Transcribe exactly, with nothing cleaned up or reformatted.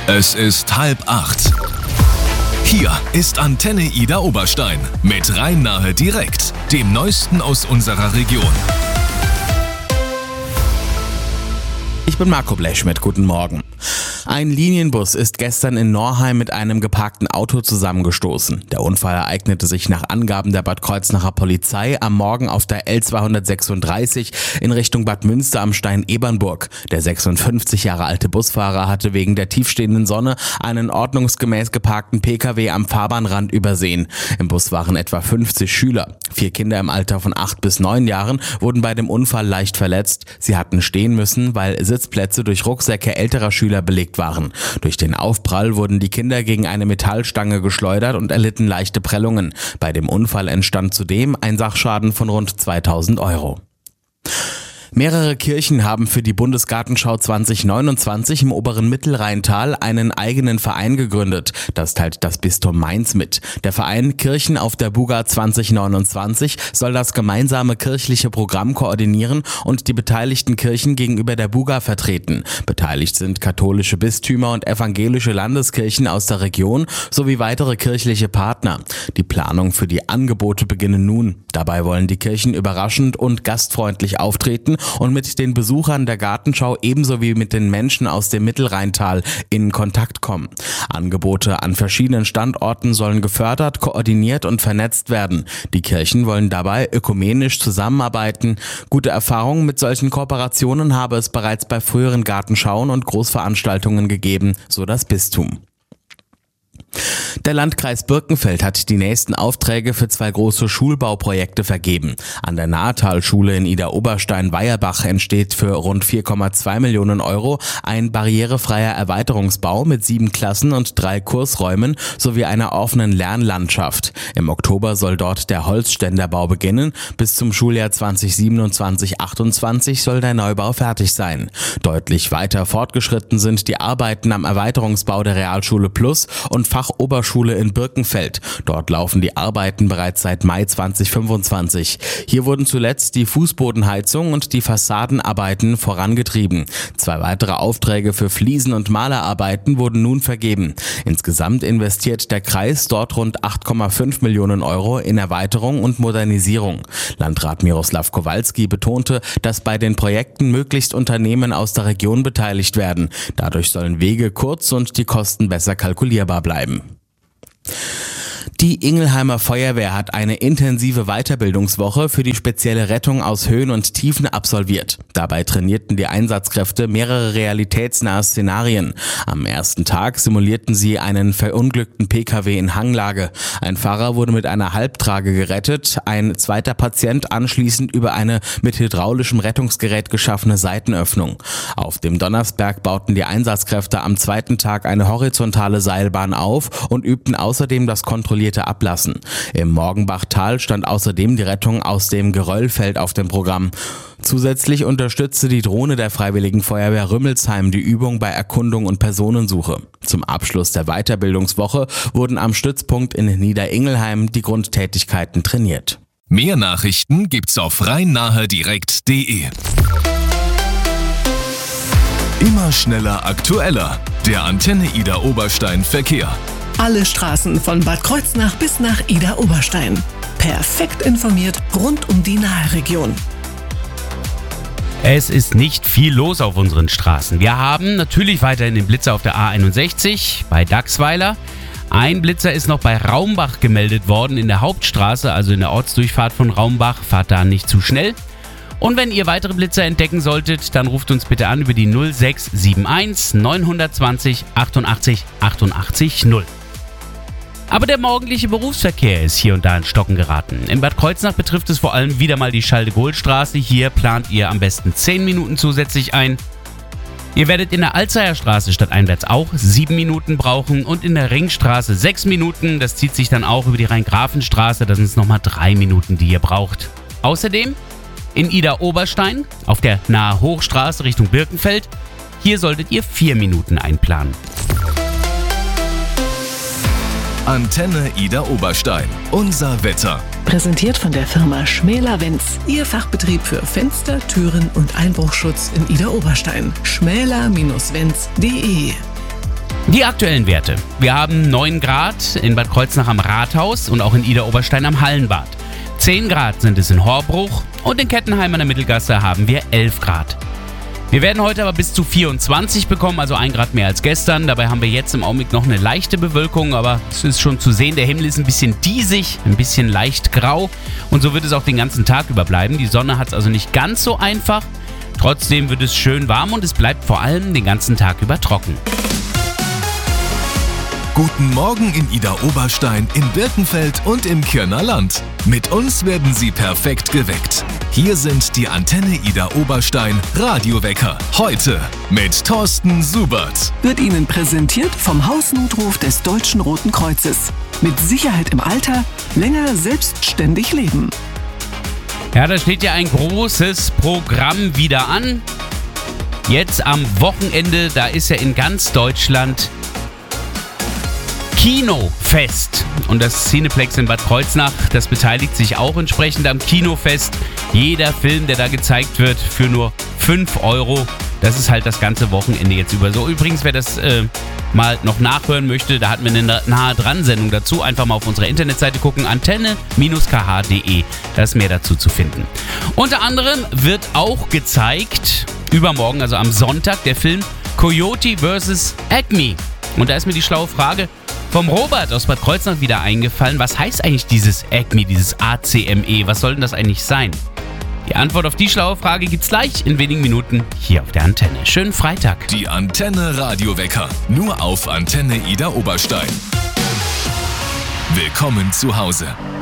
Es ist halb acht. Hier ist Antenne Ida Oberstein mit Rhein-Nahe direkt, dem Neuesten aus unserer Region. Ich bin Marco Blechschmidt, guten Morgen. Ein Linienbus ist gestern in Norheim mit einem geparkten Auto zusammengestoßen. Der Unfall ereignete sich nach Angaben der Bad Kreuznacher Polizei am Morgen auf der L zweihundertsechsunddreißig in Richtung Bad Münster am Stein-Ebernburg. Der sechsundfünfzig Jahre alte Busfahrer hatte wegen der tiefstehenden Sonne einen ordnungsgemäß geparkten Pkw am Fahrbahnrand übersehen. Im Bus waren etwa fünfzig Schüler. Vier Kinder im Alter von acht bis neun Jahren wurden bei dem Unfall leicht verletzt. Sie hatten stehen müssen, weil Sitzplätze durch Rucksäcke älterer Schüler belegt waren. Durch den Aufprall wurden die Kinder gegen eine Metallstange geschleudert und erlitten leichte Prellungen. Bei dem Unfall entstand zudem ein Sachschaden von rund zweitausend Euro. Mehrere Kirchen haben für die Bundesgartenschau zwanzig neunundzwanzig im oberen Mittelrheintal einen eigenen Verein gegründet. Das teilt das Bistum Mainz mit. Der Verein Kirchen auf der Buga zwanzig neunundzwanzig soll das gemeinsame kirchliche Programm koordinieren und die beteiligten Kirchen gegenüber der Buga vertreten. Beteiligt sind katholische Bistümer und evangelische Landeskirchen aus der Region sowie weitere kirchliche Partner. Die Planung für die Angebote beginnen nun. Dabei wollen die Kirchen überraschend und gastfreundlich auftreten und mit den Besuchern der Gartenschau ebenso wie mit den Menschen aus dem Mittelrheintal in Kontakt kommen. Angebote an verschiedenen Standorten sollen gefördert, koordiniert und vernetzt werden. Die Kirchen wollen dabei ökumenisch zusammenarbeiten. Gute Erfahrungen mit solchen Kooperationen habe es bereits bei früheren Gartenschauen und Großveranstaltungen gegeben, so das Bistum. Der Landkreis Birkenfeld hat die nächsten Aufträge für zwei große Schulbauprojekte vergeben. An der Nahetalschule in Ida-Oberstein-Weierbach entsteht für rund vier Komma zwei Millionen Euro ein barrierefreier Erweiterungsbau mit sieben Klassen und drei Kursräumen sowie einer offenen Lernlandschaft. Im Oktober soll dort der Holzständerbau beginnen. Bis zum Schuljahr zwanzig siebenundzwanzig achtundzwanzig soll der Neubau fertig sein. Deutlich weiter fortgeschritten sind die Arbeiten am Erweiterungsbau der Realschule Plus und Fachoberschule in Birkenfeld. Dort laufen die Arbeiten bereits seit Mai zwanzig fünfundzwanzig. Hier wurden zuletzt die Fußbodenheizung und die Fassadenarbeiten vorangetrieben. Zwei weitere Aufträge für Fliesen- und Malerarbeiten wurden nun vergeben. Insgesamt investiert der Kreis dort rund acht Komma fünf Millionen Euro in Erweiterung und Modernisierung. Landrat Miroslav Kowalski betonte, dass bei den Projekten möglichst Unternehmen aus der Region beteiligt werden. Dadurch sollen Wege kurz und die Kosten besser kalkulierbar bleiben. Die Ingelheimer Feuerwehr hat eine intensive Weiterbildungswoche für die spezielle Rettung aus Höhen und Tiefen absolviert. Dabei trainierten die Einsatzkräfte mehrere realitätsnahe Szenarien. Am ersten Tag simulierten sie einen verunglückten Pkw in Hanglage. Ein Fahrer wurde mit einer Halbtrage gerettet, ein zweiter Patient anschließend über eine mit hydraulischem Rettungsgerät geschaffene Seitenöffnung. Auf dem Donnersberg bauten die Einsatzkräfte am zweiten Tag eine horizontale Seilbahn auf und übten außerdem das kontrollierte Ablassen. Im Morgenbachtal stand außerdem die Rettung aus dem Geröllfeld auf dem Programm. Zusätzlich unterstützte die Drohne der Freiwilligen Feuerwehr Rümmelsheim die Übung bei Erkundung und Personensuche. Zum Abschluss der Weiterbildungswoche wurden am Stützpunkt in Niederingelheim die Grundtätigkeiten trainiert. Mehr Nachrichten gibt's auf rhein-nahe direkt punkt de. Immer schneller, aktueller. Der Antenne Ida Oberstein Verkehr. Alle Straßen von Bad Kreuznach bis nach Ida Oberstein. Perfekt informiert rund um die Naheregion. Es ist nicht viel los auf unseren Straßen. Wir haben natürlich weiterhin den Blitzer auf der A einundsechzig bei Dachsweiler. Ein Blitzer ist noch bei Raumbach gemeldet worden in der Hauptstraße, also in der Ortsdurchfahrt von Raumbach. Fahrt da nicht zu schnell. Und wenn ihr weitere Blitzer entdecken solltet, dann ruft uns bitte an über die null sechs sieben eins neun zwei null achtundachtzig achtundachtzig null. Aber der morgendliche Berufsverkehr ist hier und da in Stocken geraten. In Bad Kreuznach betrifft es vor allem wieder mal die Charles-de-Gaulle-Straße. Hier plant ihr am besten zehn Minuten zusätzlich ein. Ihr werdet in der Alzeyer Straße stadteinwärts auch sieben Minuten brauchen und in der Ringstraße sechs Minuten. Das zieht sich dann auch über die Rhein-Grafen-Straße. Das sind nochmal drei Minuten, die ihr braucht. Außerdem in Ida-Oberstein auf der Nahe Hochstraße Richtung Birkenfeld. Hier solltet ihr vier Minuten einplanen. Antenne Ida Oberstein. Unser Wetter. Präsentiert von der Firma Schmäler-Wenz. Ihr Fachbetrieb für Fenster, Türen und Einbruchschutz in Ida Oberstein. schmäler Bindestrich wenz punkt de Die aktuellen Werte. Wir haben neun Grad in Bad Kreuznach am Rathaus und auch in Idar-Oberstein am Hallenbad. zehn Grad sind es in Horbruch und in Kettenheim an der Mittelgasse haben wir elf Grad. Wir werden heute aber bis zu vierundzwanzig bekommen, also ein Grad mehr als gestern. Dabei haben wir jetzt im Augenblick noch eine leichte Bewölkung, aber es ist schon zu sehen, der Himmel ist ein bisschen diesig, ein bisschen leicht grau und so wird es auch den ganzen Tag über bleiben. Die Sonne hat es also nicht ganz so einfach. Trotzdem wird es schön warm und es bleibt vor allem den ganzen Tag über trocken. Guten Morgen in Idar-Oberstein, in Birkenfeld und im Kirner Land. Mit uns werden Sie perfekt geweckt. Hier sind die Antenne Idar-Oberstein Radiowecker. Heute mit Thorsten Subert. Wird Ihnen präsentiert vom Hausnotruf des Deutschen Roten Kreuzes. Mit Sicherheit im Alter, länger selbstständig leben. Ja, da steht ja ein großes Programm wieder an. Jetzt am Wochenende, da ist ja in ganz Deutschland Kinofest. Und das Cineplex in Bad Kreuznach, das beteiligt sich auch entsprechend am Kinofest. Jeder Film, der da gezeigt wird, für nur fünf Euro. Das ist halt das ganze Wochenende jetzt über so. Übrigens, wer das äh, mal noch nachhören möchte, da hatten wir eine Nahe-dran-Sendung dazu. Einfach mal auf unserer Internetseite gucken, antenne Bindestrich k h punkt de. Da ist mehr dazu zu finden. Unter anderem wird auch gezeigt, übermorgen, also am Sonntag, der Film Coyote versus. Acme. Und da ist mir die schlaue Frage vom Robert aus Bad Kreuznach wieder eingefallen. Was heißt eigentlich dieses Acme, dieses A C M E? Was soll denn das eigentlich sein? Die Antwort auf die schlaue Frage gibt's gleich in wenigen Minuten hier auf der Antenne. Schönen Freitag. Die Antenne Radiowecker. Nur auf Antenne Idar-Oberstein. Willkommen zu Hause.